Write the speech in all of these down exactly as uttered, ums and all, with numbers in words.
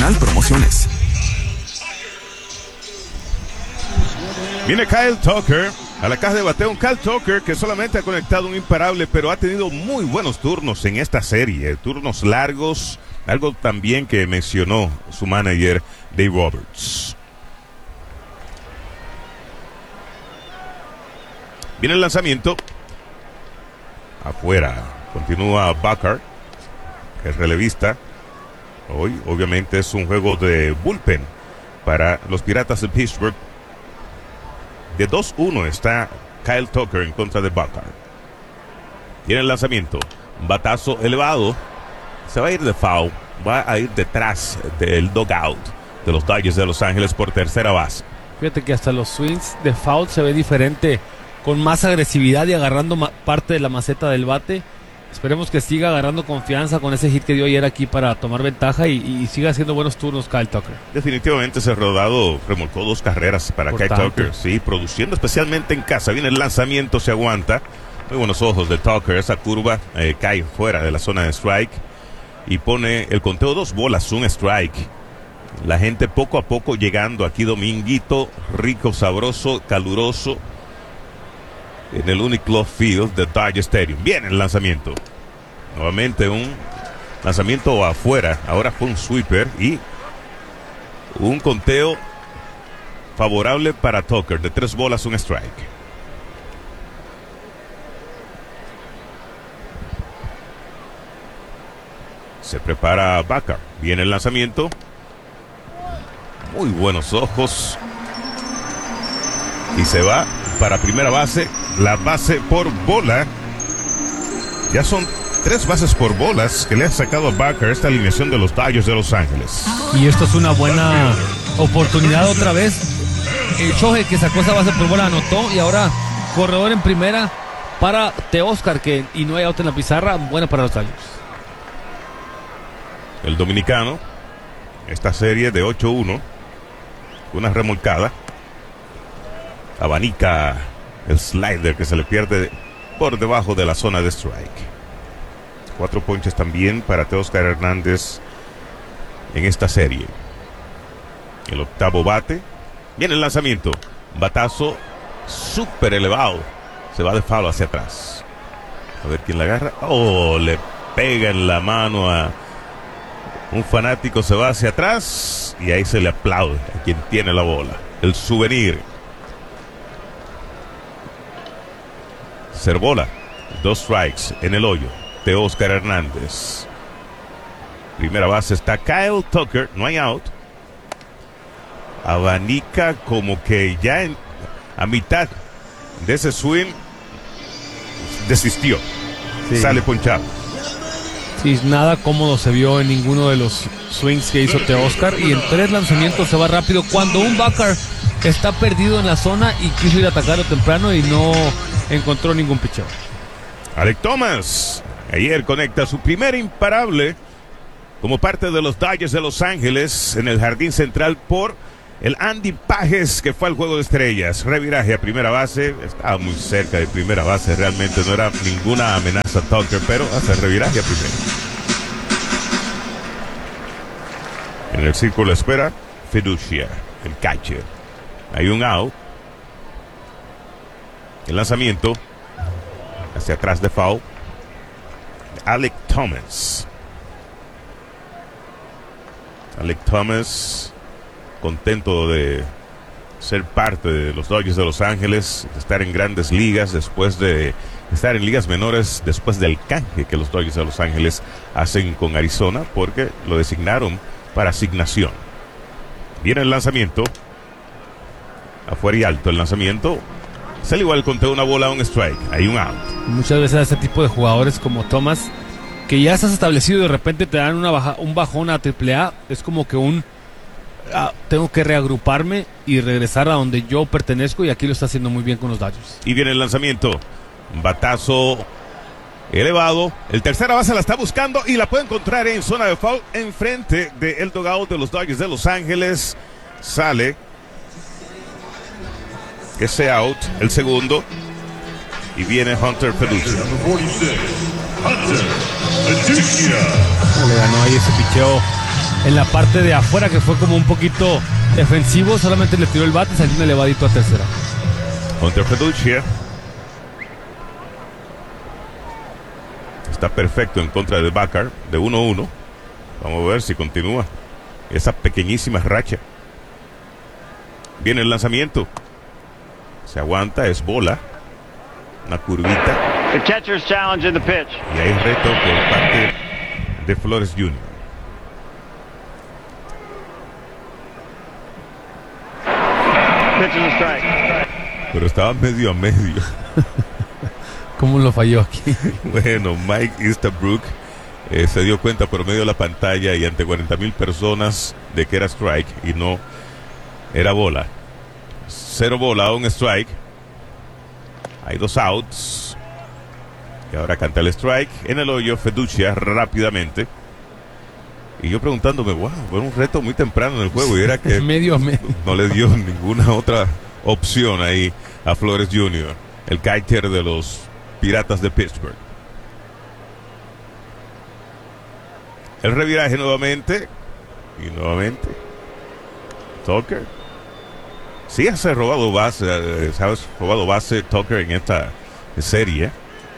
Diagonal Promociones. Viene Kyle Tucker a la caja de bateo. Un Kyle Tucker que solamente ha conectado un imparable, pero ha tenido muy buenos turnos en esta serie. Turnos largos, algo también que mencionó su manager Dave Roberts. Viene el lanzamiento. Afuera. Continúa Buckard, que es relevista. Hoy obviamente es un juego de bullpen para los Piratas de Pittsburgh. De dos uno está Kyle Tucker en contra de Buckard. Tiene el lanzamiento. Batazo elevado. Se va a ir de foul. Va a ir detrás del dugout de los Dodgers de Los Ángeles por tercera base. Fíjate que hasta los swings de foul se ve diferente, con más agresividad y agarrando ma- parte de la maceta del bate. Esperemos que siga agarrando confianza con ese hit que dio ayer aquí para tomar ventaja y, y siga haciendo buenos turnos Kyle Tucker. Definitivamente ese rodado remolcó dos carreras para Kyle Tucker. Sí, produciendo especialmente en casa. Viene el lanzamiento, se aguanta. Muy buenos ojos de Tucker. Esa curva eh, cae fuera de la zona de strike y pone el conteo dos bolas, un strike. La gente poco a poco llegando aquí. Dominguito, rico, sabroso, caluroso, en el Uniclub Field de Dodger Stadium. Viene el lanzamiento. Nuevamente un lanzamiento afuera. Ahora fue un sweeper y un conteo favorable para Tucker. De tres bolas, un strike. Se prepara Baca. Viene el lanzamiento. Muy buenos ojos. Y se va para primera base. La base por bola. Ya son tres bases por bolas que le ha sacado a Baca esta alineación de los Dodgers de Los Ángeles. Y esto es una buena oportunidad otra vez. El Shohei que sacó esa base por bola anotó. Y ahora corredor en primera para Teóscar, que y no hay out en la pizarra. Buena para los Dodgers. El dominicano. Esta serie de ocho uno. Una remolcada. Abanica el slider que se le pierde por debajo de la zona de strike. Cuatro ponches también para Teóscar Hernández en esta serie. El octavo bate. Viene el lanzamiento. Batazo súper elevado. Se va de foul hacia atrás. A ver quién la agarra. Oh, le pega en la mano a un fanático. Se va hacia atrás y ahí se le aplaude a quien tiene la bola. El souvenir. Cerbola, dos strikes en el hoyo. Teóscar Hernández. Primera base está Kyle Tucker, no hay out. Abanica como que ya en, a mitad de ese swing desistió. Sí. Sale ponchado. Sí, nada cómodo se vio en ninguno de los swings que hizo Teóscar. Y en tres lanzamientos se va rápido cuando un backer está perdido en la zona y quiso ir a atacarlo temprano y no encontró ningún pitcher. Alec Thomas ayer conecta su primer imparable como parte de los Dodgers de Los Ángeles en el jardín central por el Andy Pages, que fue al juego de estrellas. Reviraje a primera base, estaba muy cerca de primera base, realmente no era ninguna amenaza a Tucker, pero hace reviraje a primera. En el círculo de espera, Fiducia, el catcher. Hay un out. El lanzamiento hacia atrás de foul. Alec Thomas. Alec Thomas contento de ser parte de los Dodgers de Los Ángeles, de estar en grandes ligas después de estar en ligas menores, después del canje que los Dodgers de Los Ángeles hacen con Arizona, porque lo designaron para asignación. Viene el lanzamiento. Afuera y alto el lanzamiento. Sale igual, conteo una bola, un strike. Hay un out. Muchas veces a ese tipo de jugadores como Thomas, que ya estás establecido y de repente te dan una baja, un bajón a triple A, es como que un ah, tengo que reagruparme y regresar a donde yo pertenezco, y aquí lo está haciendo muy bien con los Dodgers. Y viene el lanzamiento. Batazo elevado. El tercera base la está buscando y la puede encontrar en zona de foul enfrente del dugout de los Dodgers de Los Ángeles. Sale ese out, el segundo, y viene Hunter Pelucci. Le ganó ahí ese picheo en la parte de afuera, que fue como un poquito defensivo, solamente le tiró el bate y salió un elevadito a tercera. Contra Feduccia. Está perfecto en contra de Bakar, de uno uno. Vamos a ver si continúa esa pequeñísima racha. Viene el lanzamiento. Se aguanta, es bola. Una curvita. The catcher's challenge in the pitch. Y hay reto por parte de Flores junior Pitch and a strike. Pero estaba medio a medio. ¿Cómo lo falló aquí? Bueno, Mike Easterbrook eh, se dio cuenta por medio de la pantalla y ante cuarenta mil personas de que era strike y no era bola. Cero bola, un strike. Hay dos outs. Y ahora canta el strike en el hoyo. Feduccia rápidamente. Y yo preguntándome, wow, fue un reto muy temprano en el juego. Y era que medio a medio. No le dio ninguna otra opción ahí a Flores junior, el catcher de los Piratas de Pittsburgh. El reviraje nuevamente. Y nuevamente Tucker. Sí has robado base, sabes, robado base Tucker en esta serie.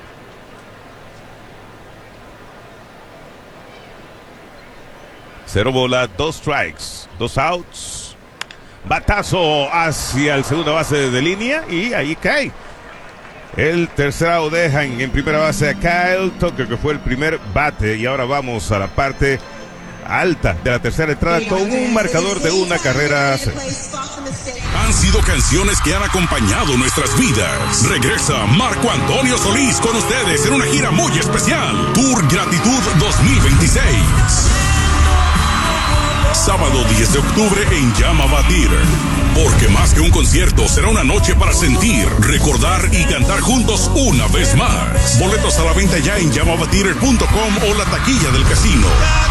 Cero bola, dos strikes, dos outs. Batazo hacia el segunda base de línea y ahí cae. El tercer out deja en, en primera base a Kyle Tucker, que fue el primer bate. Y ahora vamos a la parte alta de la tercera entrada con un marcador de una carrera. Han sido canciones que han acompañado nuestras vidas. Regresa Marco Antonio Solís con ustedes en una gira muy especial. Tour Gratitud dos mil veintiséis. Sábado diez de octubre en Llama Batir. Porque más que un concierto, será una noche para sentir, recordar y cantar juntos una vez más. Boletos a la venta ya en llama batir punto com o la taquilla del casino.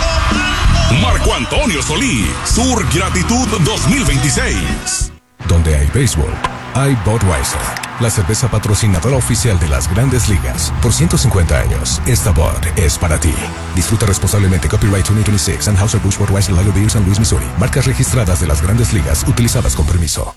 Marco Antonio Solís, Tour Gratitud dos mil veintiséis. Donde hay béisbol, hay Budweiser, la cerveza patrocinadora oficial de las Grandes Ligas. Por ciento cincuenta años, esta Bud es para ti. Disfruta responsablemente. Copyright dos mil veintiséis, Anheuser-Busch Budweiser Lager Beer, San Luis, Missouri. Marcas registradas de las Grandes Ligas, utilizadas con permiso.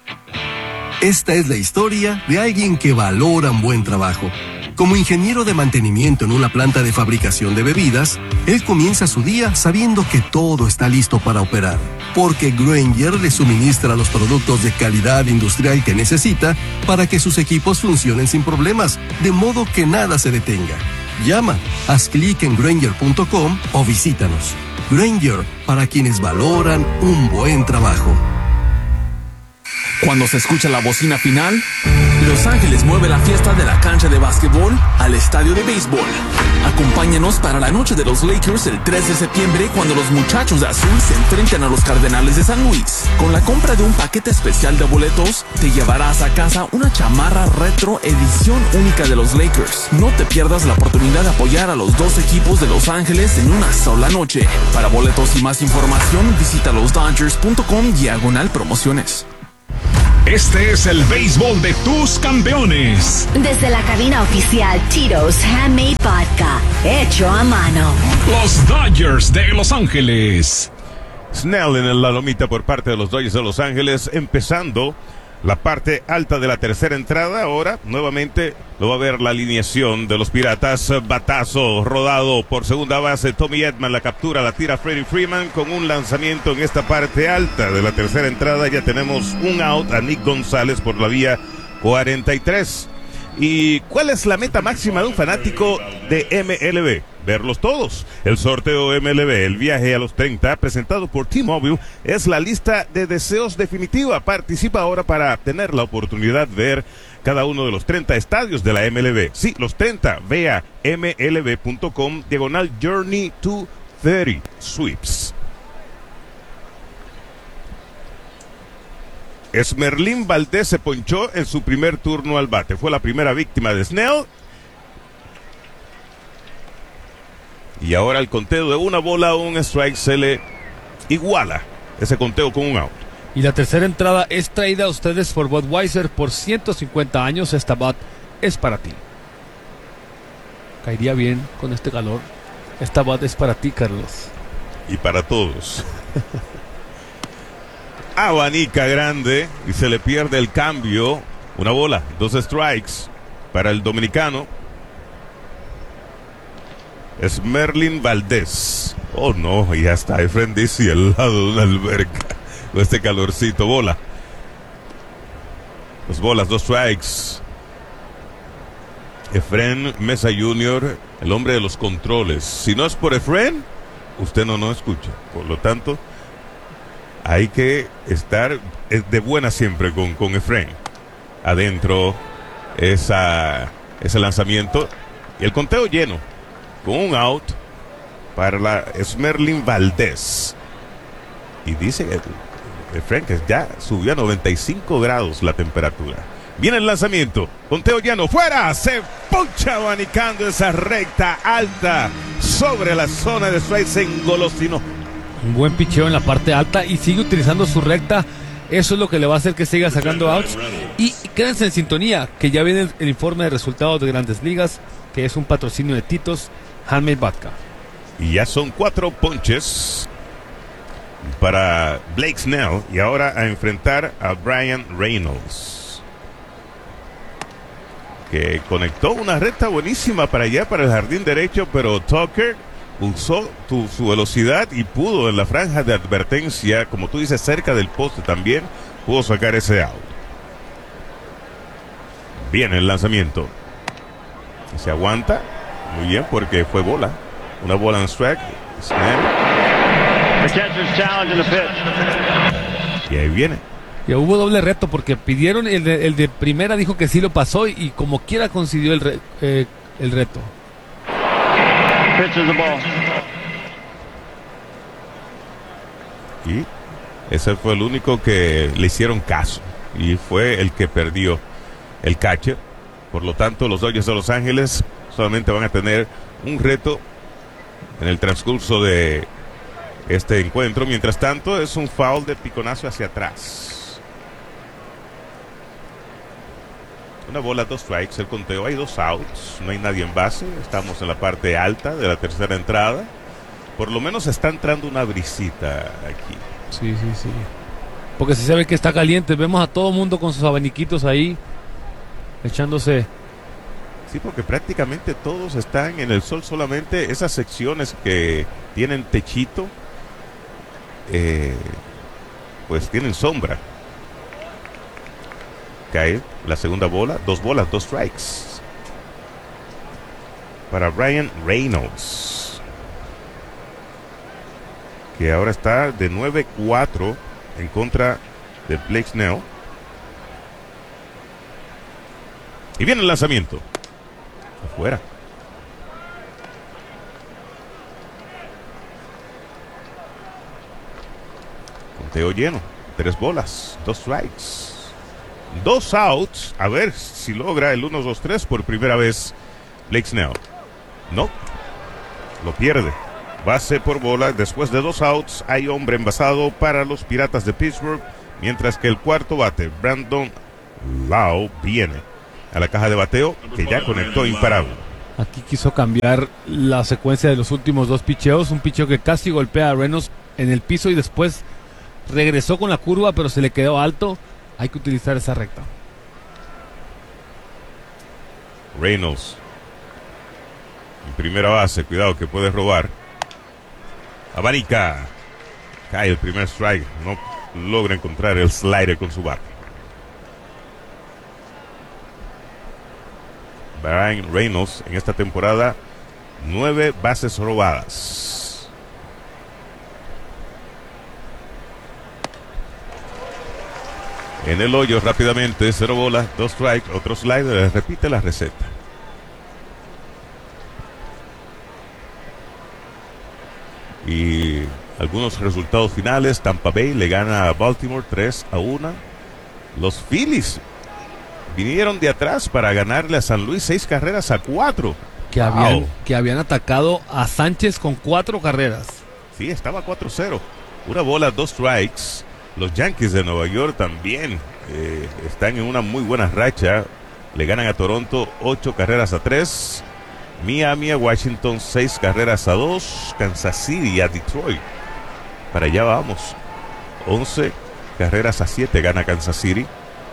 Esta es la historia de alguien que valora un buen trabajo. Como ingeniero de mantenimiento en una planta de fabricación de bebidas, él comienza su día sabiendo que todo está listo para operar, porque Grainger le suministra los productos de calidad industrial que necesita para que sus equipos funcionen sin problemas, de modo que nada se detenga. Llama, haz clic en Grainger punto com o visítanos. Grainger, para quienes valoran un buen trabajo. Cuando se escucha la bocina final, Los Ángeles mueve la fiesta de la cancha de básquetbol al estadio de béisbol. Acompáñanos para la noche de los Lakers el tres de septiembre, cuando los muchachos de azul se enfrenten a los Cardenales de San Luis. Con la compra de un paquete especial de boletos, te llevarás a casa una chamarra retro edición única de los Lakers. No te pierdas la oportunidad de apoyar a los dos equipos de Los Ángeles en una sola noche. Para boletos y más información, visita los dodgers punto com diagonal promociones. Este es el béisbol de tus campeones. Desde la cabina oficial Tito's Handmade Vodka, hecho a mano. Los Dodgers de Los Ángeles. Snell en la lomita por parte de los Dodgers de Los Ángeles, empezando la parte alta de la tercera entrada. Ahora nuevamente lo va a ver la alineación de los Piratas. Batazo rodado por segunda base, Tommy Edman, la captura, la tira Freddie Freeman con un lanzamiento en esta parte alta de la tercera entrada. Ya tenemos un out a Nick González por la vía cuarenta y tres. ¿Y cuál es la meta máxima de un fanático de M L B? Verlos todos. El sorteo M L B, el viaje a los treinta, presentado por T-Mobile, es la lista de deseos definitiva. Participa ahora para tener la oportunidad de ver cada uno de los treinta estadios de la M L B. Sí, los treinta. Ve a M L B punto com, diagonal Journey to treinta Sweeps. Esmerlín Valdés se ponchó en su primer turno al bate. Fue la primera víctima de Snell. Y ahora el conteo de una bola o un strike se le iguala ese conteo con un out. Y la tercera entrada es traída a ustedes por Budweiser. Por ciento cincuenta años, esta Bud es para ti. Caería bien con este calor. Esta Bud es para ti, Carlos. y para todos. Abanica grande y se le pierde el cambio. Una bola, dos strikes para el dominicano. Es Merlin Valdés. Oh no, ya está Efren Dizzy al lado de una alberca con este calorcito. Bola. Dos bolas, dos strikes. Efren Mesa junior, el hombre de los controles. Si no es por Efren, usted no nos escucha. Por lo tanto, hay que estar de buena siempre con, con Efren. Adentro, esa, ese lanzamiento. Y el conteo lleno. Con un out para la Esmerlin Valdés. Y dice Efren que ya subió a noventa y cinco grados la temperatura. Viene el lanzamiento. Conteo lleno. ¡Fuera! Se poncha abanicando esa recta alta sobre la zona de strike. Se engolosinó. Un buen picheo en la parte alta y sigue utilizando su recta. Eso es lo que le va a hacer que siga sacando outs. Y quédense en sintonía, que ya viene el, el informe de resultados de Grandes Ligas, que es un patrocinio de Tito's Handmade Vodka. Y ya son cuatro ponches para Blake Snell. Y ahora a enfrentar a Brian Reynolds, que conectó una recta buenísima para allá, para el jardín derecho, pero Tucker usó tu, su velocidad y pudo en la franja de advertencia, como tú dices, cerca del poste también, pudo sacar ese out. Bien el lanzamiento. Se aguanta muy bien porque fue bola. Una bola en strike. The catcher's challenge in the pitch. Y ahí viene. Y hubo doble reto porque pidieron, el de, el de primera dijo que sí lo pasó y, y como quiera concedió el, re, eh, el reto. Pitches the ball. Y ese fue el único que le hicieron caso. Y fue el que perdió el catcher. Por lo tanto, los Dodgers de Los Ángeles solamente van a tener un reto en el transcurso de este encuentro. Mientras tanto, es un foul de piconazo hacia atrás. Una bola, dos strikes, el conteo. Hay dos outs, no hay nadie en base. Estamos en la parte alta de la tercera entrada. Por lo menos está entrando una brisita aquí. Sí, sí, sí. Porque si se ve que está caliente, vemos a todo mundo con sus abaniquitos ahí, echándose. Sí, porque prácticamente todos están en el sol, solamente esas secciones que tienen techito, eh, pues tienen sombra. Cae la segunda bola, dos bolas, dos strikes para Brian Reynolds, que ahora está de nueve cuatro en contra de Blake Snell. Y viene el lanzamiento afuera. Conteo lleno, tres bolas, dos strikes, dos outs. A ver si logra el uno dos tres por primera vez Blake Snell. No, lo pierde. Base por bola. Después de dos outs hay hombre envasado para los Piratas de Pittsburgh, mientras que el cuarto bate, Brandon Lau, viene a la caja de bateo, que ya conectó imparable. Aquí quiso cambiar la secuencia de los últimos dos picheos. Un picheo que casi golpea a Reynolds en el piso y después regresó con la curva, pero se le quedó alto. Hay que utilizar esa recta. Reynolds en primera base, cuidado que puede robar. Abanica. Cae el primer strike. No logra encontrar el slider con su bate. Brian Reynolds en esta temporada, nueve bases robadas. En el hoyo rápidamente, cero bolas, dos strikes, otro slider, repite la receta. Y algunos resultados finales: Tampa Bay le gana a Baltimore tres a uno. Los Phillies vinieron de atrás para ganarle a San Luis seis carreras a cuatro. Que Wow. habían, que habían atacado a Sánchez con cuatro carreras. Sí, estaba cuatro cero. Una bola, dos strikes. Los Yankees de Nueva York también eh, están en una muy buena racha. Le ganan a Toronto ocho carreras a tres. Miami a Washington seis carreras a dos. Kansas City a Detroit Para allá vamos. once carreras a siete gana Kansas City.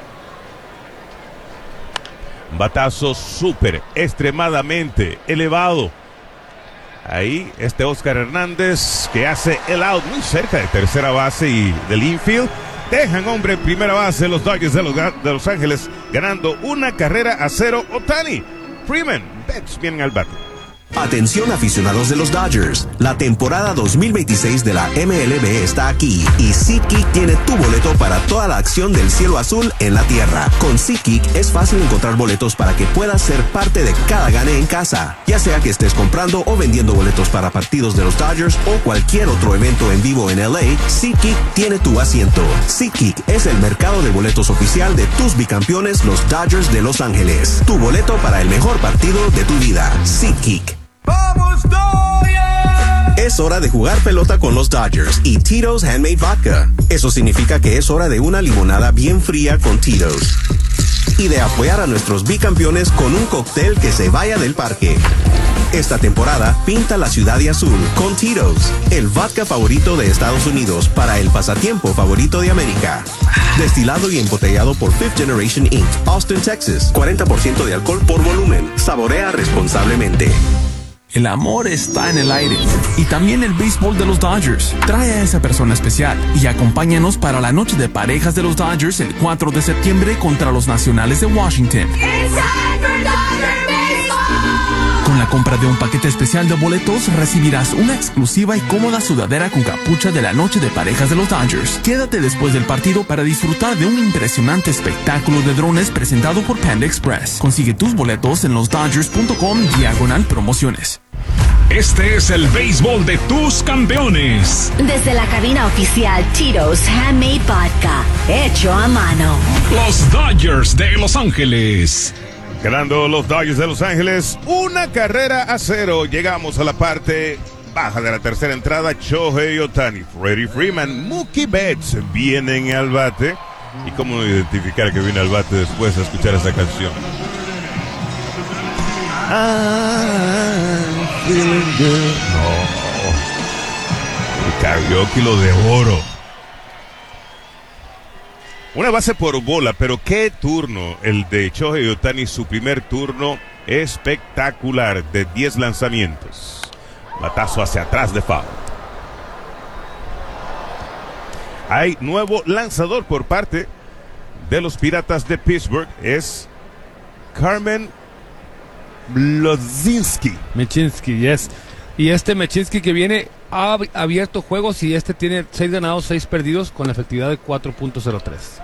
Batazo súper, extremadamente elevado. Ahí este Oscar Hernández que hace el out muy cerca de tercera base y del infield. Dejan hombre en primera base los Dodgers de Los, de Los Ángeles ganando una carrera a cero. Ohtani Freeman, Betts vienen al bate. Atención aficionados de los Dodgers, la temporada dos mil veintiséis de la M L B está aquí y SeatGeek tiene tu boleto para toda la acción del cielo azul en la tierra. Con SeatGeek es fácil encontrar boletos para que puedas ser parte de cada gane en casa, ya sea que estés comprando o vendiendo boletos para partidos de los Dodgers o cualquier otro evento en vivo en L A. SeatGeek tiene tu asiento. SeatGeek es el mercado de boletos oficial de tus bicampeones, los Dodgers de Los Ángeles. Tu boleto para el mejor partido de tu vida. SeatGeek. ¡Vamos, Dodgers! Es hora de jugar pelota con los Dodgers y Tito's Handmade Vodka. Eso significa que es hora de una limonada bien fría con Tito's. Y de apoyar a nuestros bicampeones con un cóctel que se vaya del parque. Esta temporada, pinta la ciudad de azul con Tito's, el vodka favorito de Estados Unidos para el pasatiempo favorito de América. Destilado y embotellado por Fifth Generation incorporated, Austin, Texas. cuarenta por ciento de alcohol por volumen. Saborea responsablemente. El amor está en el aire y también el béisbol de los Dodgers. Trae a esa persona especial y acompáñanos para la noche de parejas de los Dodgers el cuatro de septiembre contra los Nacionales de Washington. Con la compra de un paquete especial de boletos recibirás una exclusiva y cómoda sudadera con capucha de la noche de parejas de los Dodgers. Quédate después del partido para disfrutar de un impresionante espectáculo de drones presentado por Panda Express. Consigue tus boletos en los dodgers punto com diagonal promociones. Este es el béisbol de tus campeones. Desde la cabina oficial Tito's Handmade Vodka, hecho a mano. Los Dodgers de Los Ángeles. Ganando los Dodgers de Los Ángeles una carrera a cero. Llegamos a la parte baja de la tercera entrada. Shohei Ohtani, Freddie Freeman, Mookie Betts vienen al bate. ¿Y cómo identificar que viene al bate después de escuchar esa canción? I'm feeling good. No. El karaoke lo devoro. Una base por bola, pero qué turno el de Shohei Ohtani, su primer turno espectacular de diez lanzamientos. Batazo hacia atrás de foul. Hay nuevo lanzador por parte de los Piratas de Pittsburgh. Es Carmen Mlodzinski. Mlodzinski, yes. Y este Mlodzinski que viene ha abierto juegos y este tiene seis ganados, seis perdidos con la efectividad de cuatro punto cero tres.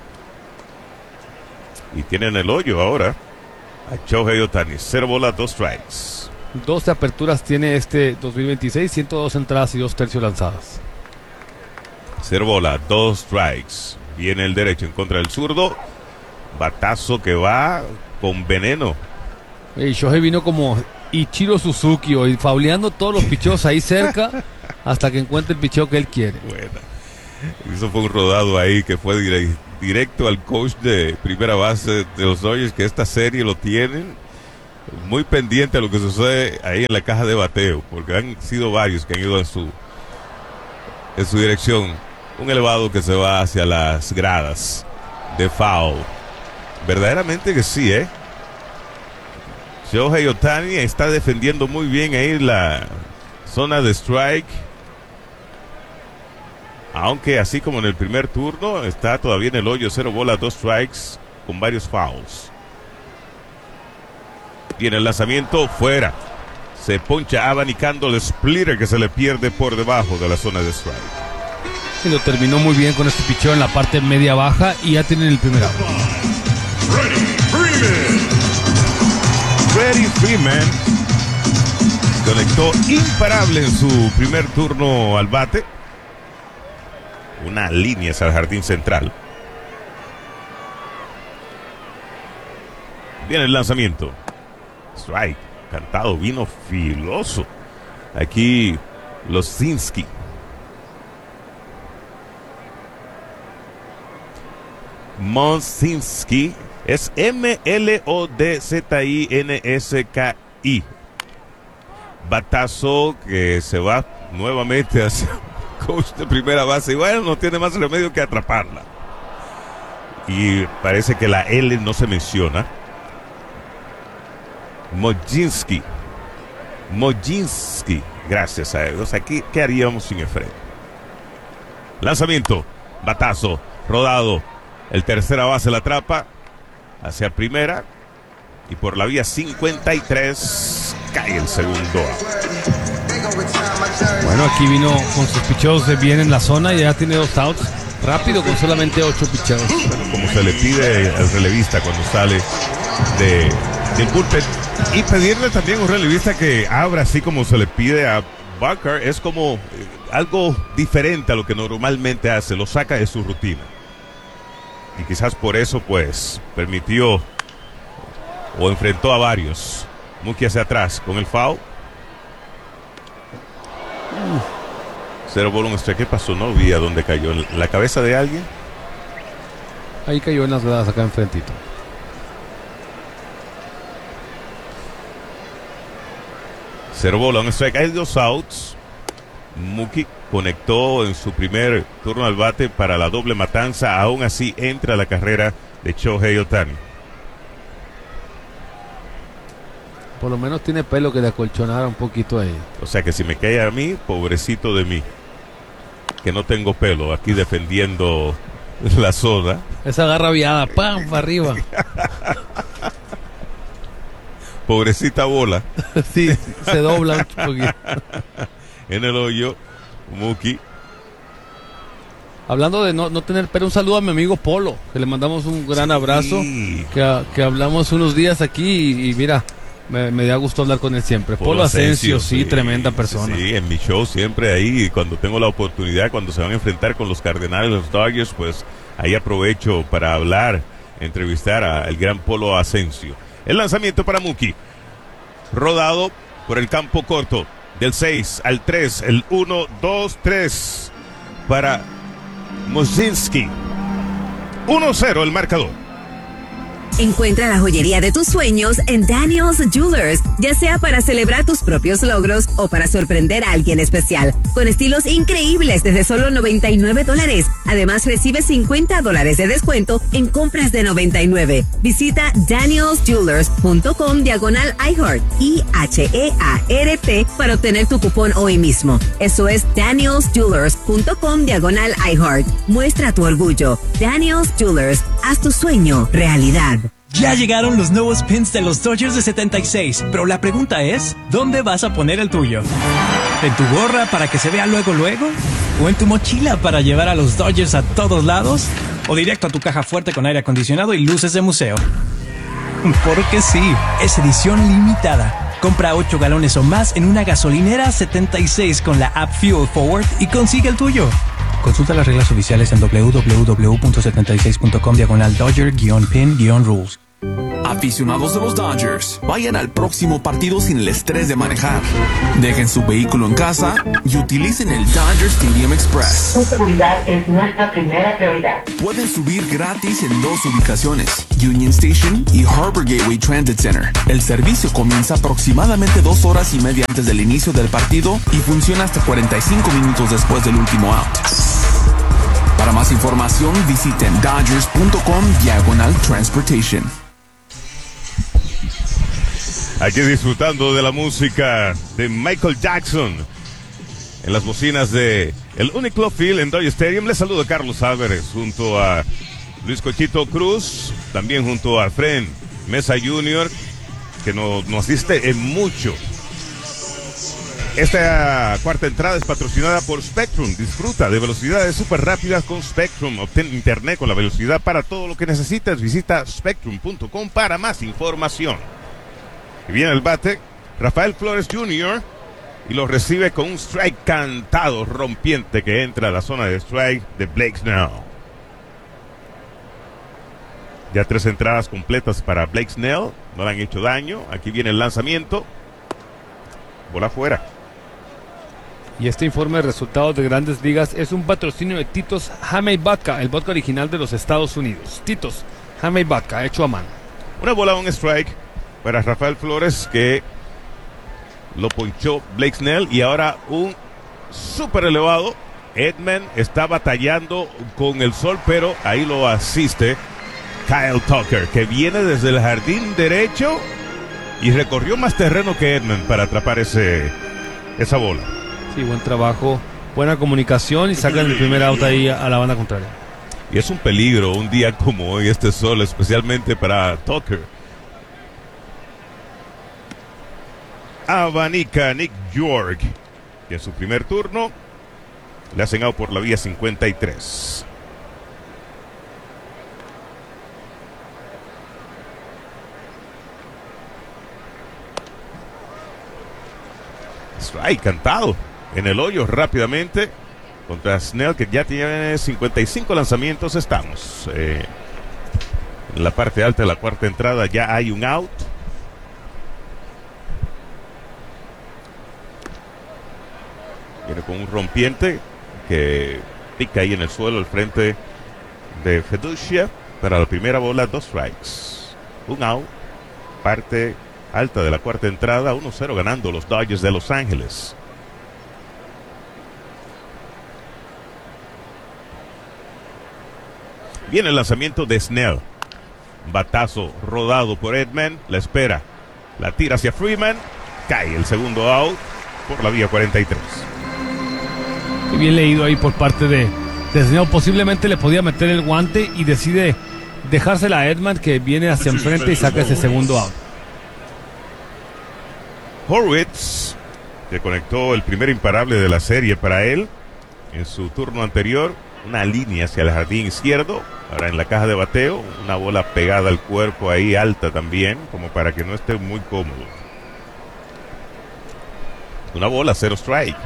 Y tienen el hoyo ahora a Shohei Ohtani. Cero bolas, dos strikes. doce aperturas tiene este dos mil veintiséis, ciento dos entradas y dos tercios lanzadas. Cero bola, dos strikes. Viene el derecho en contra del zurdo. Batazo que va con veneno. Y Shohei vino como Ichiro Suzuki hoy, fauleando todos los picheos ahí cerca hasta que encuentre el picheo que él quiere. Bueno, eso fue un rodado ahí que fue dire- directo al coach de primera base de los Dodgers, que esta serie lo tienen muy pendiente a lo que sucede ahí en la caja de bateo, porque han sido varios que han ido en su en su dirección. Un elevado que se va hacia las gradas de foul. Verdaderamente que sí, ¿eh? Shohei Ohtani está defendiendo muy bien ahí la zona de strike. Aunque así como en el primer turno, está todavía en el hoyo, cero bolas, dos strikes, con varios fouls. Viene el lanzamiento, fuera. Se poncha abanicando el splitter que se le pierde por debajo de la zona de strike. Y lo terminó muy bien con este picheo en la parte media baja y ya tienen el primer out. Freddie Freeman conectó imparable en su primer turno al bate. Una línea hacia el jardín central. Viene el lanzamiento. Strike. Cantado, vino filoso. Aquí Mlodzinski. Mlodzinski es M L O D Z I N S K I. Batazo que se va nuevamente hacia coach de primera base. Y bueno, no tiene más remedio que atraparla. Y parece que la L no se menciona. Mojinski. Mojinski. Gracias a ellos. Aquí, ¿qué haríamos sin Efraín? Lanzamiento. Batazo. Rodado. El tercera base la atrapa. Hacia primera. Y por la vía cincuenta y tres cae el segundo out. Bueno, aquí vino con sus picheos de bien en la zona y ya tiene dos outs. Rápido con solamente ocho picheos. Bueno, como se le pide al relevista cuando sale de, del bullpen. Y pedirle también a un relevista que abra así como se le pide a Barker. Es como algo diferente a lo que normalmente hace. Lo saca de su rutina. Y quizás por eso pues permitió o enfrentó a varios. Mookie hacia atrás con el foul. Uh, cero bola, un strike. ¿Qué pasó? No vi a dónde cayó. ¿En la cabeza de alguien? Ahí cayó en las gradas acá enfrentito. Cero bola, un strike. Hay dos outs. Mookie conectó en su primer turno al bate para la doble matanza. Aún así entra la carrera de Shohei Ohtani. Por lo menos tiene pelo que le acolchonara un poquito ahí. O sea que si me cae a mí, pobrecito de mí. Que no tengo pelo aquí defendiendo la zona. Esa garra viada, ¡pam! Para arriba. Pobrecita bola. Sí, se dobla un poquito. En el hoyo, Mookie. Hablando de no, no tener pelo, un saludo a mi amigo Polo, que le mandamos un gran abrazo. Sí. Que, que hablamos unos días aquí y, y mira, me, me da gusto hablar con él siempre. Polo, Polo Asensio, sí, sí, tremenda persona. Sí, en mi show siempre ahí, cuando tengo la oportunidad, cuando se van a enfrentar con los Cardenales, los Dodgers, pues ahí aprovecho para hablar, entrevistar al gran Polo Asensio. El lanzamiento para Mookie. Rodado por el campo corto. Del seis al tres. El uno, dos, tres. Para Mojinski. uno cero el marcador. Encuentra la joyería de tus sueños en Daniel's Jewelers, ya sea para celebrar tus propios logros o para sorprender a alguien especial, con estilos increíbles desde solo noventa y nueve dólares. Además, recibe cincuenta dólares de descuento en compras de noventa y nueve. Visita daniels jewelers punto com diagonal iHeart, I H E A R T, para obtener tu cupón hoy mismo. Eso es daniels jewelers punto com diagonal iHeart. Muestra tu orgullo. Daniel's Jewelers, haz tu sueño realidad. Ya llegaron los nuevos pins de los Dodgers de setenta y seis, pero la pregunta es, ¿dónde vas a poner el tuyo? ¿En tu gorra para que se vea luego luego? ¿O en tu mochila para llevar a los Dodgers a todos lados? ¿O directo a tu caja fuerte con aire acondicionado y luces de museo? Porque sí, es edición limitada. Compra ocho galones o más en una gasolinera setenta y seis con la app Fuel Forward y consigue el tuyo. Consulta las reglas oficiales en doble u doble u doble u punto setenta y seis punto com diagonal Dodger-pin-rules. Aficionados de los Dodgers, vayan al próximo partido sin el estrés de manejar. Dejen su vehículo en casa y utilicen el Dodger Stadium Express. Su seguridad es nuestra primera prioridad. Pueden subir gratis en dos ubicaciones, Union Station y Harbor Gateway Transit Center. El servicio comienza aproximadamente dos horas y media antes del inicio del partido y funciona hasta cuarenta y cinco minutos después del último out. Para más información, visiten dodgers punto com diagonal transportation. Aquí disfrutando de la música de Michael Jackson en las bocinas de el Uniqlo Field en Dodger Stadium. Les saluda Carlos Álvarez junto a Luis Cochito Cruz, también junto a Fred Mesa junior, que nos, nos asiste en mucho. Esta cuarta entrada es patrocinada por Spectrum. Disfruta de velocidades súper rápidas con Spectrum. Obtén internet con la velocidad para todo lo que necesitas. Visita spectrum punto com para más información. Y viene el bate, Rafael Flores junior, y lo recibe con un strike cantado, rompiente, que entra a la zona de strike de Blake Snell. Ya tres entradas completas para Blake Snell, no le han hecho daño. Aquí viene el lanzamiento, bola afuera. Y este informe de resultados de Grandes Ligas es un patrocinio de Tito's Jamey Vodka, el vodka original de los Estados Unidos. Tito's Jamey Vodka, hecho a mano. Una bola, un strike para Rafael Flores, que lo ponchó Blake Snell, y ahora un súper elevado Edman está batallando con el sol, pero ahí lo asiste Kyle Tucker, que viene desde el jardín derecho y recorrió más terreno que Edman para atrapar ese, esa bola. Sí, buen trabajo, buena comunicación y sacan el primer out ahí a la banda contraria. Y es un peligro un día como hoy, este sol, especialmente para Tucker. Abanica Nick York, que en su primer turno le hacen out por la vía cincuenta y tres. Strike cantado en el hoyo rápidamente contra Snell, que ya tiene cincuenta y cinco lanzamientos. Estamos eh, en la parte alta de la cuarta entrada, ya hay un out. Viene con un rompiente que pica ahí en el suelo al frente de Feducia. Para la primera bola, dos strikes, un out, parte alta de la cuarta entrada, uno cero ganando los Dodgers de Los Ángeles. Viene el lanzamiento de Snell. Batazo rodado por Edman, la espera, la tira hacia Freeman, cae el segundo out por la vía cuarenta y tres. Bien leído ahí por parte de, de Snell. Posiblemente le podía meter el guante y decide dejársela a Edman, que viene hacia enfrente y saca ese segundo out. Horwitz, que conectó el primer imparable de la serie para él en su turno anterior, una línea hacia el jardín izquierdo. Ahora en la caja de bateo, una bola pegada al cuerpo ahí, alta también, como para que no esté muy cómodo. Una bola, cero strike.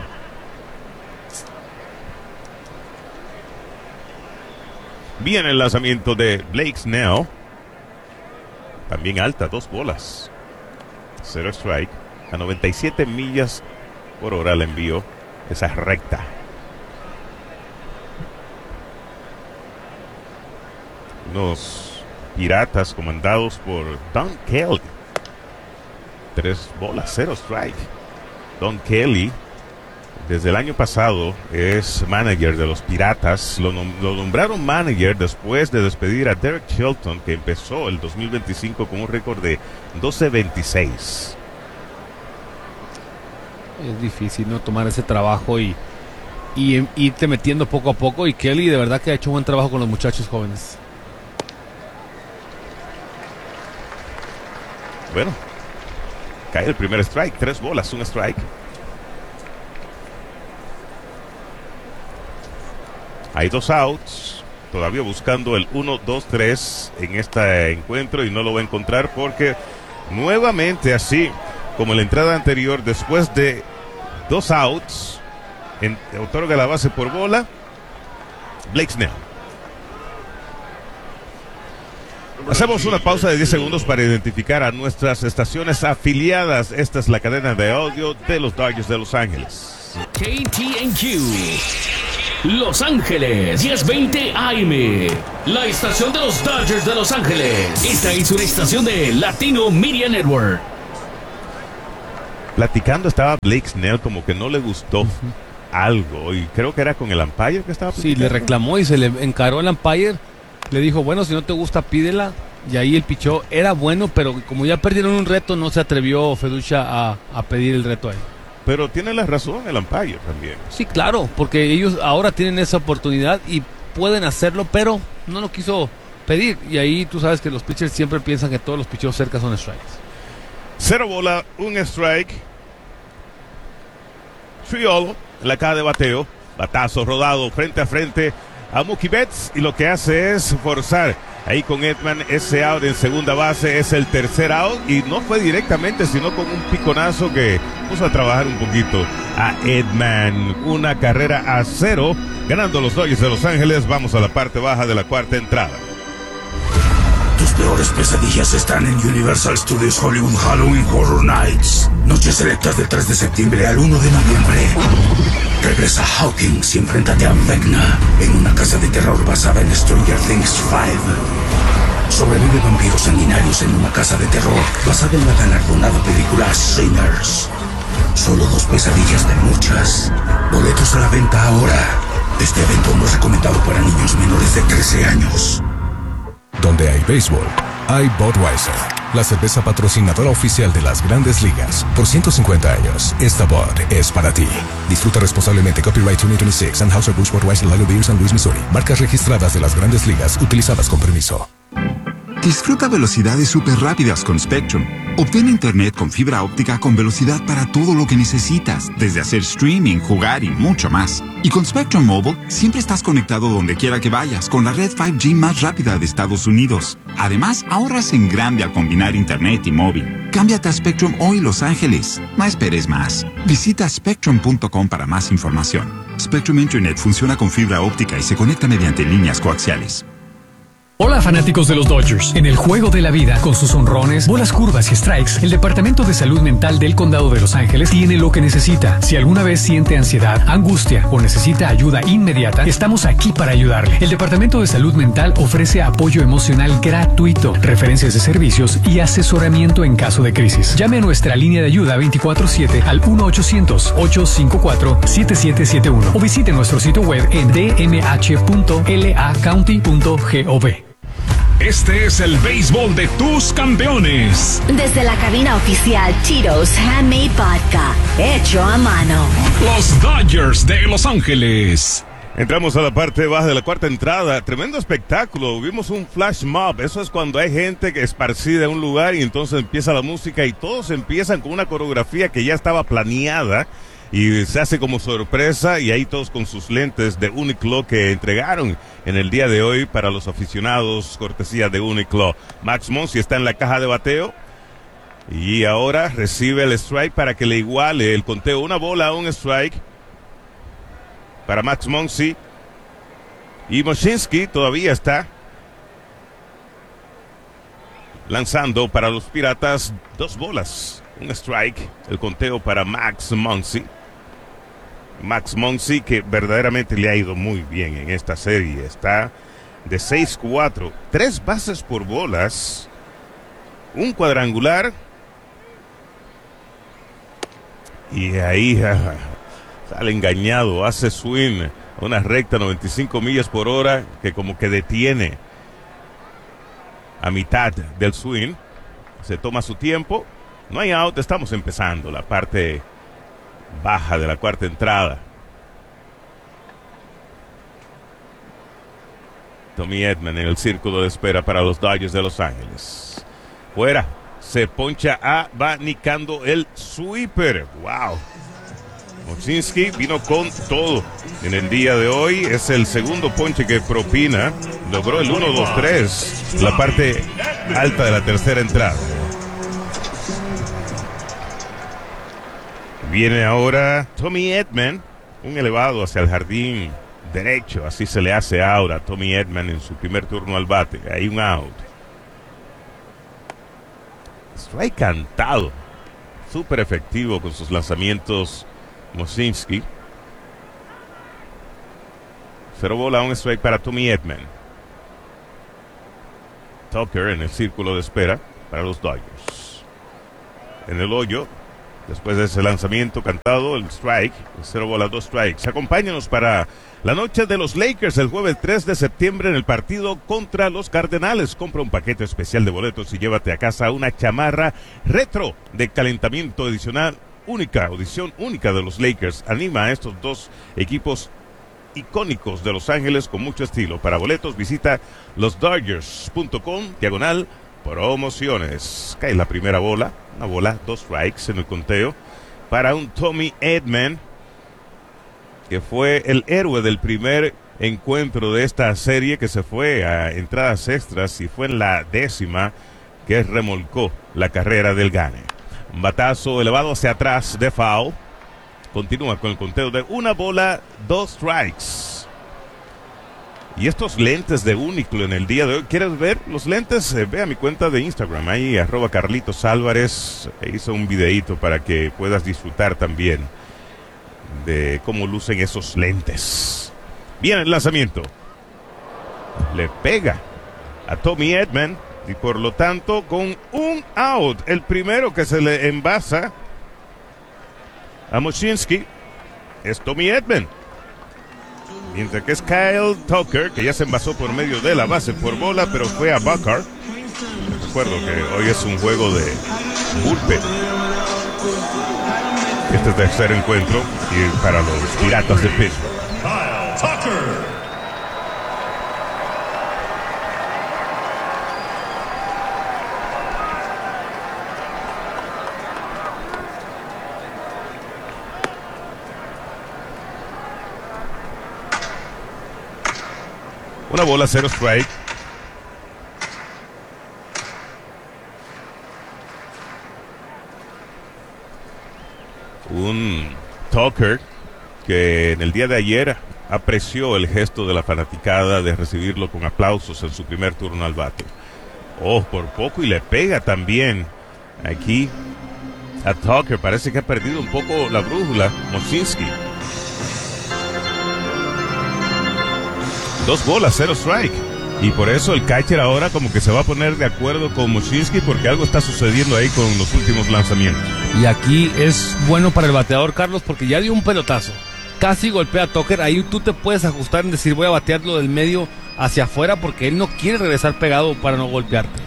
Viene el lanzamiento de Blake Snell. También alta, dos bolas. Cero strike. A noventa y siete millas por hora le envió esa recta. Unos Piratas comandados por Don Kelly. Tres bolas, cero strike. Don Kelly, desde el año pasado, es manager de los Piratas. Lo, nom lo nombraron manager después de despedir a Derek Shelton, que empezó el dos mil veinticinco con un récord de doce veintiséis. Es difícil no tomar ese trabajo y, y, y irte metiendo poco a poco. Y Kelly de verdad que ha hecho un buen trabajo con los muchachos jóvenes. Bueno, cae el primer strike, tres bolas, un strike. Hay dos outs, todavía buscando el uno, dos, tres en este encuentro y no lo va a encontrar porque nuevamente, así como en la entrada anterior, después de dos outs, en, otorga la base por bola Blake Snell. Hacemos una pausa de diez segundos para identificar a nuestras estaciones afiliadas. Esta es la cadena de audio de los Dodgers de Los Ángeles. K T N Q Los Ángeles, diez veinte A M, la estación de los Dodgers de Los Ángeles. Esta es una estación de Latino Media Network. Platicando estaba Blake Snell, como que no le gustó uh-huh. algo, y creo que era con el umpire que estaba platicando. Sí, le reclamó y se le encaró el umpire. Le dijo, bueno, si no te gusta, pídela. Y ahí el pichó era bueno, pero como ya perdieron un reto, no se atrevió Feducia a, a pedir el reto ahí. Pero tiene la razón el umpire también. Sí, claro, porque ellos ahora tienen esa oportunidad y pueden hacerlo, pero no lo quiso pedir. Y ahí tú sabes que los pitchers siempre piensan que todos los picheos cerca son strikes. Cero bola, un strike. Triolo en la caja de bateo. Batazo rodado frente a frente a Mookie Betts, y lo que hace es forzar ahí con Edman ese out en segunda base. Es el tercer out y no fue directamente, sino con un piconazo que puso a trabajar un poquito a Edman. Una carrera a cero, ganando los Dodgers de Los Ángeles. Vamos a la parte baja de la cuarta entrada. Tus peores pesadillas están en Universal Studios Hollywood Halloween Horror Nights. Noches selectas del tres de septiembre al uno de noviembre. Regresa Hawkins y enfréntate a Vecna en una casa de terror basada en Stranger Things cinco. Sobrevive vampiros sanguinarios en una casa de terror basada en la galardonada película Sinners. Solo dos pesadillas de muchas. Boletos a la venta ahora. Este evento no es recomendado para niños menores de trece años. Donde hay béisbol, hay Budweiser, la cerveza patrocinadora oficial de las Grandes Ligas. Por ciento cincuenta años, esta Bud es para ti. Disfruta responsablemente. Copyright dos mil veintiséis. Anheuser-Busch Budweiser Lager Beer, San Luis, Missouri. Marcas registradas de las Grandes Ligas, utilizadas con permiso. Disfruta velocidades súper rápidas con Spectrum. Obtén internet con fibra óptica con velocidad para todo lo que necesitas, desde hacer streaming, jugar y mucho más. Y con Spectrum Mobile, siempre estás conectado donde quiera que vayas, con la red cinco G más rápida de Estados Unidos. Además, ahorras en grande al combinar internet y móvil. Cámbiate a Spectrum hoy, Los Ángeles. No esperes más. Visita spectrum punto com para más información. Spectrum Internet funciona con fibra óptica y se conecta mediante líneas coaxiales. Hola fanáticos de los Dodgers. En el juego de la vida, con sus honrones, bolas curvas y strikes, el Departamento de Salud Mental del Condado de Los Ángeles tiene lo que necesita. Si alguna vez siente ansiedad, angustia o necesita ayuda inmediata, estamos aquí para ayudarle. El Departamento de Salud Mental ofrece apoyo emocional gratuito, referencias de servicios y asesoramiento en caso de crisis. Llame a nuestra línea de ayuda veinticuatro siete al uno ochocientos, ocho cinco cuatro, siete siete siete uno o visite nuestro sitio web en d m h punto l a county punto gov. Este es el béisbol de tus campeones. Desde la cabina oficial Tito's Handmade Vodka, hecho a mano. Los Dodgers de Los Ángeles. Entramos a la parte baja de la cuarta entrada. Tremendo espectáculo. Vimos un flash mob. Eso es cuando hay gente que esparcida en un lugar y entonces empieza la música y todos empiezan con una coreografía que ya estaba planeada. Y se hace como sorpresa y ahí todos con sus lentes de Uniqlo que entregaron en el día de hoy para los aficionados, cortesía de Uniqlo. Max Muncy está en la caja de bateo y ahora recibe el strike para que le iguale el conteo. Una bola a un strike para Max Muncy. Y Moshinsky todavía está lanzando para los Piratas. Dos bolas, un strike, el conteo para Max Muncy. Max Muncy, que verdaderamente le ha ido muy bien en esta serie. Está de seis cuatro, tres bases por bolas, un cuadrangular. Y ahí ah, sale engañado, hace swing, una recta noventa y cinco millas por hora que como que detiene a mitad del swing. Se toma su tiempo, no hay out, estamos empezando la parte baja de la cuarta entrada. Tommy Edman en el círculo de espera para los Dodgers de Los Ángeles. Fuera, se poncha abanicando el sweeper. Wow. Moshinsky vino con todo en el día de hoy. Es el segundo ponche que propina. Logró el uno dos tres, la parte alta de la tercera entrada. Viene ahora Tommy Edman, un elevado hacia el jardín derecho, así se le hace ahora a Tommy Edman en su primer turno al bate. Hay un out. Strike cantado, súper efectivo con sus lanzamientos Moshinsky. Cero bola, un strike para Tommy Edman. Tucker en el círculo de espera para los Dodgers. En el hoyo, después de ese lanzamiento cantado, el strike, el cero bola, dos strikes. Acompáñanos para la noche de los Lakers el jueves tres de septiembre en el partido contra los Cardenales. Compra un paquete especial de boletos y llévate a casa una chamarra retro de calentamiento adicional única, audición única de los Lakers. Anima a estos dos equipos icónicos de Los Ángeles con mucho estilo. Para boletos visita los dodgers punto com, diagonal promociones. Cae la primera bola, una bola, dos strikes en el conteo para un Tommy Edman, que fue el héroe del primer encuentro de esta serie, que se fue a entradas extras y fue en la décima que remolcó la carrera del Gane. Un batazo elevado hacia atrás de foul. Continúa con el conteo de una bola, dos strikes. Y estos lentes de Uniqlo en el día de hoy, ¿quieres ver los lentes? Eh, ve a mi cuenta de Instagram, ahí arroba Carlitos Álvarez. E hizo un videíto para que puedas disfrutar también de cómo lucen esos lentes. Bien, el lanzamiento. Le pega a Tommy Edman y por lo tanto con un out, el primero que se le envasa a Moshinsky es Tommy Edman. Mientras que es Kyle Tucker, que ya se envasó por medio de la base por bola, pero fue a Buckard. Recuerdo que hoy es un juego de bullpen. Este es el tercer encuentro y para los Piratas de Pittsburgh. Kyle Tucker. Una bola, cero strike. Un Tucker que en el día de ayer apreció el gesto de la fanaticada de recibirlo con aplausos en su primer turno al bate. Oh, por poco y le pega también aquí a Tucker. Parece que ha perdido un poco la brújula Moshinsky. Dos bolas, cero strike. Y por eso el catcher ahora como que se va a poner de acuerdo con Moshinsky porque algo está sucediendo ahí con los últimos lanzamientos. Y aquí es bueno para el bateador, Carlos, porque ya dio un pelotazo. Casi golpea a Tucker. Ahí tú te puedes ajustar en decir voy a batearlo del medio hacia afuera porque él no quiere regresar pegado para no golpearte.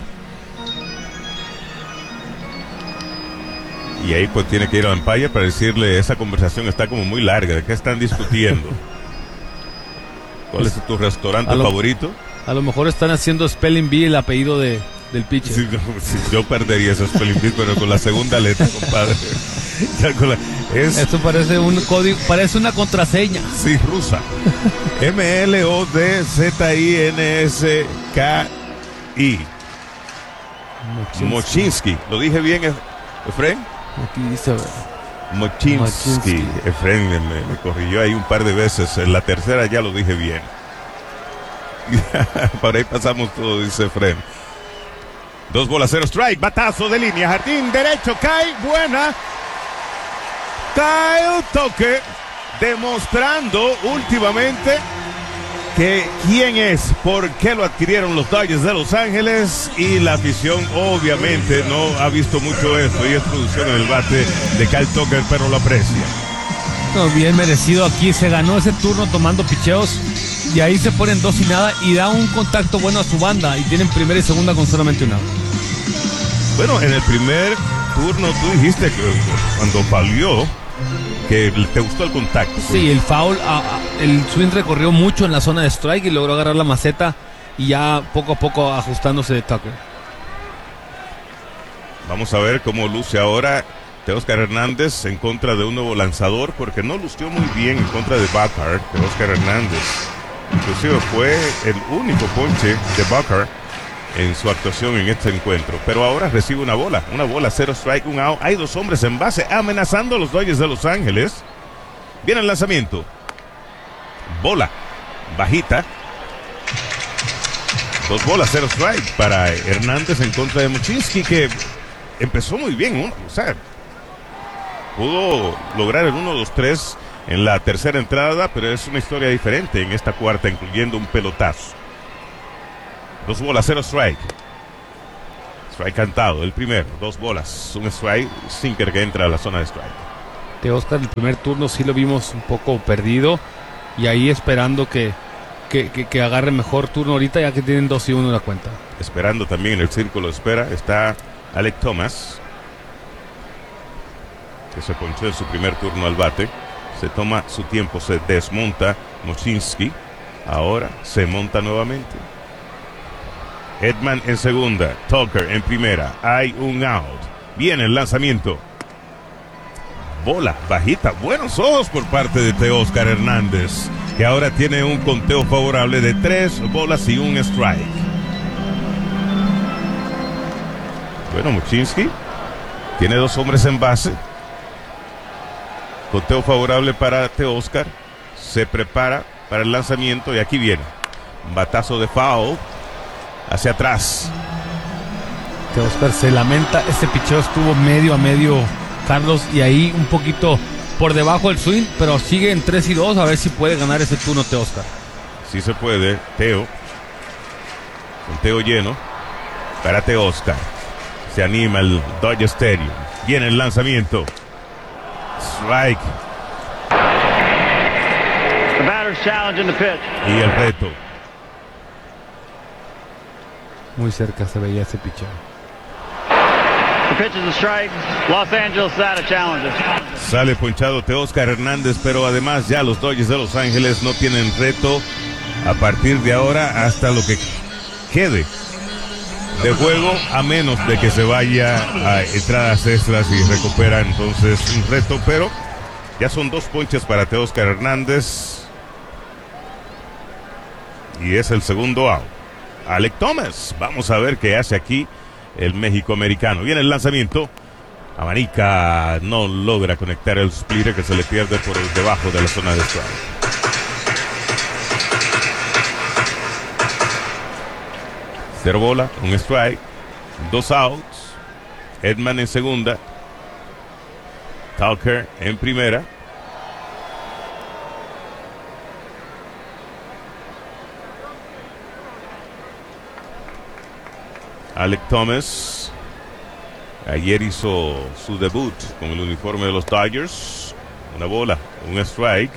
Y ahí pues tiene que ir a la umpire para decirle esa conversación está como muy larga. ¿De qué están discutiendo? ¿Cuál es tu restaurante lo, favorito? A lo mejor están haciendo spelling bee el apellido de, del pitcher. Sí, no, sí, yo perdería ese spelling bee, pero con la segunda letra, compadre. Ya con la, es, Esto parece un código, parece una contraseña. Sí, rusa. M L O D Z I N S K I. Moshinsky. ¿Lo dije bien, Efren? Aquí dice... Moshinsky. Efren me, me corrigió ahí un par de veces. En la tercera ya lo dije bien. Por ahí pasamos todo, dice Efren. Dos bolas, cero strike. Batazo de línea. Jardín derecho. Cae. Buena. Kyle Tucker demostrando últimamente que quién es, por qué lo adquirieron los Dodgers de Los Ángeles, y la afición obviamente no ha visto mucho esto y es producción en el bate de Kyle Tucker, pero lo aprecia. No, bien merecido aquí, se ganó ese turno tomando picheos y ahí se ponen dos y nada y da un contacto bueno a su banda y tienen primera y segunda con solamente un out. Bueno, en el primer turno tú dijiste que cuando falló que te gustó el contacto. Sí, el foul, a, a, el swing recorrió mucho en la zona de strike y logró agarrar la maceta y ya poco a poco ajustándose de Tucker. Vamos a ver cómo luce ahora Teóscar Hernández en contra de un nuevo lanzador, porque no lució muy bien en contra de Buckard. Teóscar Hernández inclusive fue el único ponche de Buckard en su actuación en este encuentro, pero ahora recibe una bola, una bola, cero strike, un out. Hay dos hombres en base amenazando a los Dodgers de Los Ángeles. Viene el lanzamiento, bola bajita, dos bolas, cero strike para Hernández en contra de Moshinsky, que empezó muy bien, ¿no? O sea, pudo lograr el uno dos tres en la tercera entrada, pero es una historia diferente en esta cuarta, incluyendo un pelotazo. Dos bolas, cero strike. Strike cantado, el primero. Dos bolas, un strike. Sinker que entra a la zona de strike. Teóscar, el primer turno sí lo vimos un poco perdido. Y ahí esperando que, que, que, que agarre mejor turno ahorita, ya que tienen dos y uno en la cuenta. Esperando también en el círculo de espera está Alec Thomas, que se ponchó en su primer turno al bate. Se toma su tiempo, se desmonta Moshinsky. Ahora se monta nuevamente. Edman en segunda, Tucker en primera, hay un out. Viene el lanzamiento. Bola bajita, buenos ojos por parte de Teóscar Hernández, que ahora tiene un conteo favorable de tres bolas y un strike. Bueno, Moshinsky tiene dos hombres en base. Conteo favorable para Teóscar. Se prepara para el lanzamiento y aquí viene. Un batazo de foul. Hacia atrás. Teóscar se lamenta, este picheo estuvo medio a medio, Carlos, y ahí un poquito por debajo del swing, pero sigue en tres y dos, a ver si puede ganar ese turno Teóscar. Sí se puede, Teo. Con Teo lleno para Teóscar. Se anima el Dodger Stadium. Viene el lanzamiento. Strike. The batter challenge in the pitch. Y el reto. Muy cerca se veía ese picheo. The pitch is a strike. Los Angeles out of challenges. Sale ponchado Teóscar Hernández, pero además ya los Dodgers de Los Ángeles no tienen reto a partir de ahora hasta lo que quede de juego, a menos de que se vaya a entradas extras y recupera entonces un reto, pero ya son dos ponches para Teóscar Hernández y es el segundo out. Alek Thomas, vamos a ver qué hace aquí el México-americano. Viene el lanzamiento, abanica, no logra conectar el splitter que se le pierde por el debajo de la zona de strike. Cero bola, un strike, dos outs, Edman en segunda, Tucker en primera. Alek Thomas ayer hizo su debut con el uniforme de los Dodgers. Una bola, un strike.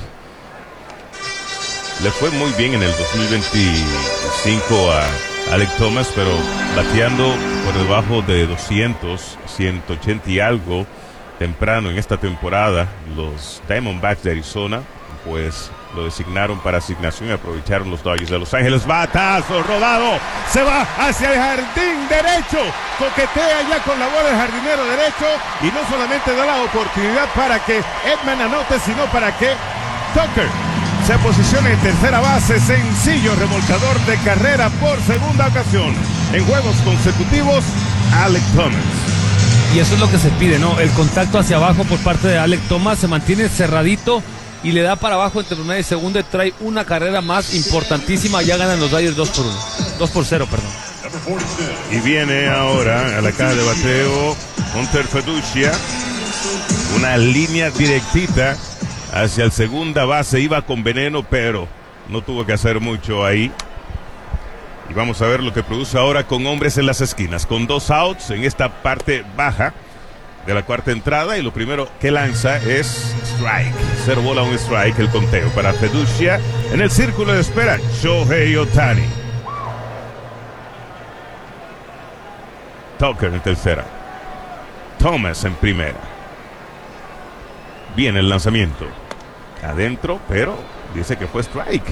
Le fue muy bien en el dos mil veinticinco a Alek Thomas, pero bateando por debajo de doscientos, ciento ochenta y algo temprano en esta temporada. Los Diamondbacks de Arizona pues lo designaron para asignación y aprovecharon los Dodgers de Los Ángeles. Batazo rodado, se va hacia el jardín derecho, coquetea ya con la bola del jardinero derecho y no solamente da la oportunidad para que Edman anote, sino para que Tucker se posicione en tercera base. Sencillo remolcador de carrera por segunda ocasión en juegos consecutivos, Alek Thomas. Y eso es lo que se pide, ¿no? El contacto hacia abajo por parte de Alek Thomas, se mantiene cerradito y le da para abajo entre primera y segunda y trae una carrera más importantísima. Ya ganan los Dodgers dos por uno, dos por cero, perdón. Y viene ahora a la caja de bateo Hunter Feducia, una línea directita hacia el segunda base, iba con veneno, pero no tuvo que hacer mucho ahí. Y vamos a ver lo que produce ahora con hombres en las esquinas, con dos outs en esta parte baja de la cuarta entrada, y lo primero que lanza es strike. Cero bola, un strike, el conteo para Feducia. En el círculo de espera, Shohei Ohtani. Tucker en tercera, Thomas en primera. Viene el lanzamiento adentro, pero dice que fue strike.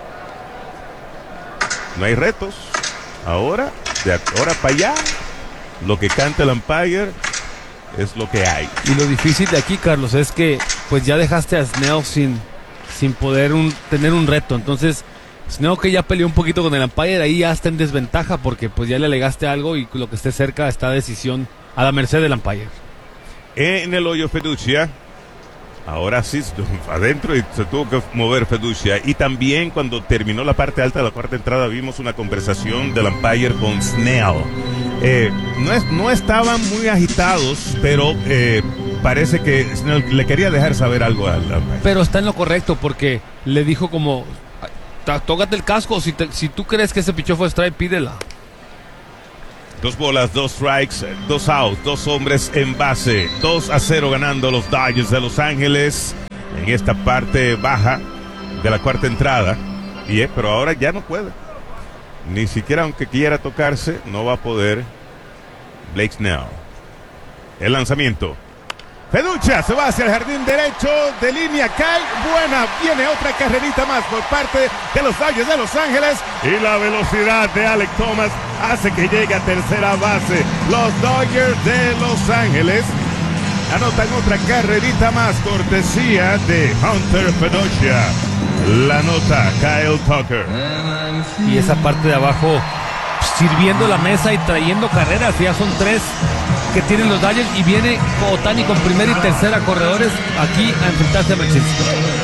No hay retos. Ahora, de ahora para allá, lo que canta el umpire es lo que hay. Y lo difícil de aquí, Carlos, es que pues ya dejaste a Snell sin, sin poder un, tener un reto. Entonces, Snell, que ya peleó un poquito con el umpire, ahí ya está en desventaja porque pues ya le alegaste algo y lo que esté cerca está decisión a la merced del umpire. En el hoyo Feducia. Ahora sí, adentro, y se tuvo que mover Feducia. Y también cuando terminó la parte alta de la cuarta entrada vimos una conversación del umpire con Snell. Eh, no, es, no estaban muy agitados, pero eh, parece que Snell le quería dejar saber algo al umpire. Pero está en lo correcto porque le dijo como, tócate el casco, si, te, si tú crees que ese pichó fue strike, pídela. Dos bolas, dos strikes, dos outs, dos hombres en base. dos a cero ganando los Dodgers de Los Ángeles en esta parte baja de la cuarta entrada. Y eh, pero ahora ya no puede. Ni siquiera aunque quiera tocarse, no va a poder Blake Snell. El lanzamiento. Feducia se va hacia el jardín derecho, de línea cae, buena, viene otra carrerita más por parte de los Dodgers de Los Ángeles, y la velocidad de Alek Thomas hace que llegue a tercera base. Los Dodgers de Los Ángeles anotan otra carrerita más, cortesía de Hunter Feducia. La nota Kyle Tucker. Y esa parte de abajo sirviendo la mesa y trayendo carreras, ya son tres que tienen los Dodgers, y viene Ohtani con primera y tercera corredores aquí a enfrentarse a Mechisco.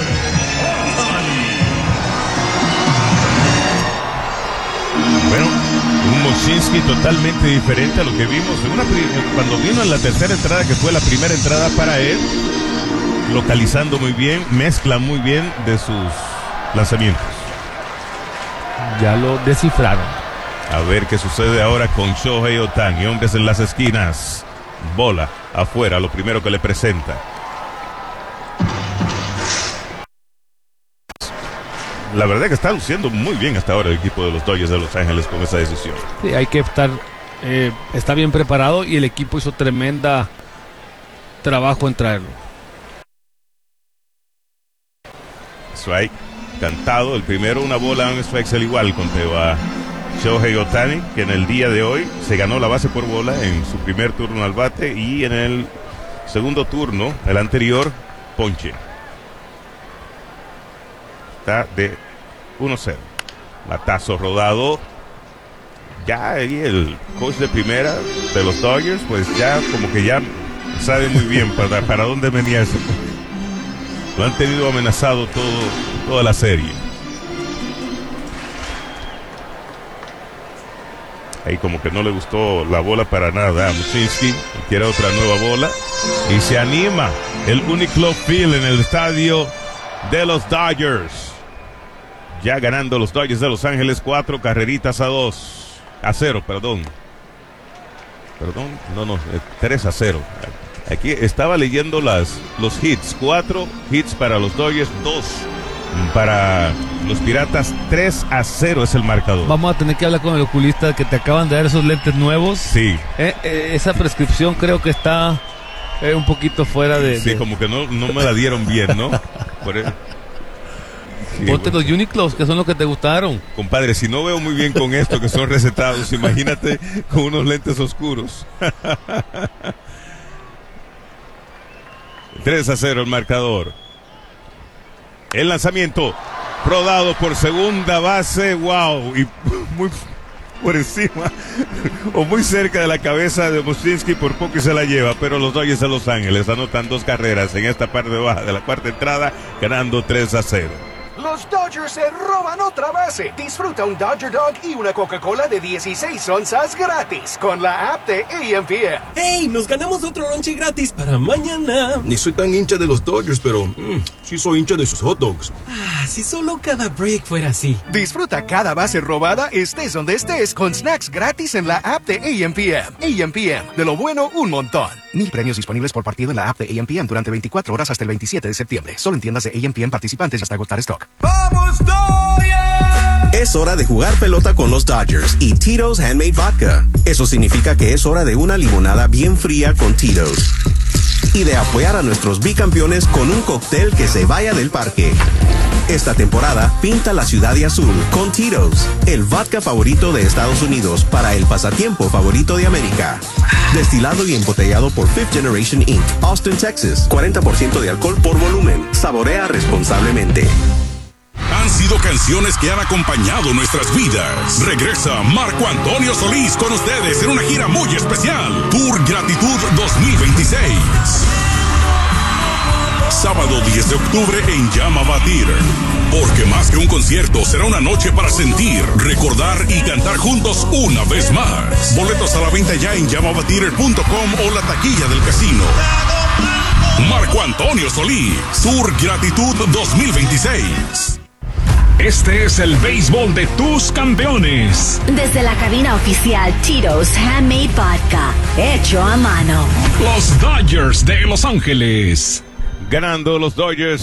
Bueno, un Mochinski totalmente diferente a lo que vimos en una, cuando vino en la tercera entrada, que fue la primera entrada para él, localizando muy bien, mezcla muy bien de sus lanzamientos. Ya lo descifraron. A ver qué sucede ahora con Shohei Ohtani. Hombres en las esquinas. Bola afuera, lo primero que le presenta. la verdad que está luciendo muy bien hasta ahora el equipo de los Dodgers de Los Ángeles con esa decisión. Sí, hay que estar, eh, está bien preparado y el equipo hizo tremenda trabajo en traerlo. Strike, cantado, el primero, una bola, un strike, al igual conteo a Shohei Ohtani, que en el día de hoy se ganó la base por bola en su primer turno al bate y en el segundo turno, el anterior, ponche. Está de uno cero. Batazo rodado. Ya ahí el coach de primera de los Dodgers, pues ya como que ya sabe muy bien para, para dónde menearse. Lo han tenido amenazado todo, toda la serie. Ahí como que no le gustó la bola para nada a Mushinski. Quiere otra nueva bola. Y se anima el Uniqlo Field en el estadio de los Dodgers. Ya ganando los Dodgers de Los Ángeles cuatro carreritas a dos. A cero, perdón. Perdón, no, no, tres a cero. Aquí estaba leyendo las, los hits. Cuatro hits para los Dodgers, dos para los Piratas, tres a cero es el marcador. Vamos a tener que hablar con el oculista que te acaban de dar esos lentes nuevos. Sí. Eh, eh, esa prescripción creo que está eh, un poquito fuera de... Sí, de... como que no, no me la dieron bien, ¿no? Por eso. Sí, ponte bueno. los Uniqlos, que son los que te gustaron. Compadre, si no veo muy bien con esto, que son recetados, imagínate con unos lentes oscuros. tres a cero el marcador. El lanzamiento rodado por segunda base, wow, y muy por encima o muy cerca de la cabeza de Mushinski, por poco se la lleva, pero los Dodgers de Los Ángeles anotan dos carreras en esta parte baja de la cuarta entrada, ganando tres a cero. Los Dodgers se roban otra base. Disfruta un Dodger Dog y una Coca-Cola de dieciséis onzas gratis con la app de A M P M. ¡Hey! Nos ganamos otro lonche gratis para mañana. Ni soy tan hincha de los Dodgers, pero mm, sí soy hincha de sus hot dogs. Ah, si solo cada break fuera así. Disfruta cada base robada, estés donde estés, con snacks gratis en la app de A M P M. A M P M, de lo bueno, un montón. Mil premios disponibles por partido en la app de A M P M durante veinticuatro horas hasta el veintisiete de septiembre. Solo en tiendas de A M P M participantes hasta agotar stock. ¡Vamos, Dodgers! Es hora de jugar pelota con los Dodgers y Tito's Handmade Vodka. Eso significa que es hora de una limonada bien fría con Tito's. Y de apoyar a nuestros bicampeones con un cóctel que se vaya del parque. Esta temporada, pinta la ciudad de azul con Tito's, el vodka favorito de Estados Unidos para el pasatiempo favorito de América. Destilado y embotellado por Fifth Generation incorporated, Austin, Texas. cuarenta por ciento de alcohol por volumen. Saborea responsablemente. Han sido canciones que han acompañado nuestras vidas. Regresa Marco Antonio Solís con ustedes en una gira muy especial. Tour Gratitud dos mil veintiséis. Sábado diez de octubre en Llama Theater. Porque más que un concierto, será una noche para sentir, recordar y cantar juntos una vez más. Boletos a la venta ya en llama theater punto com o la taquilla del casino. Marco Antonio Solís, Tour Gratitud dos mil veintiséis. Este es el béisbol de tus campeones. Desde la cabina oficial Tito's Handmade Vodka, hecho a mano. Los Dodgers de Los Ángeles. Ganando los Dodgers